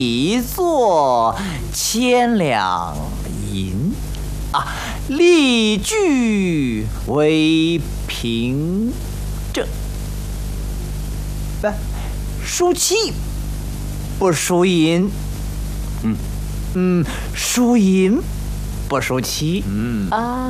一座千两银啊，例句为凭证。不，输气不输银，输银不输气，啊。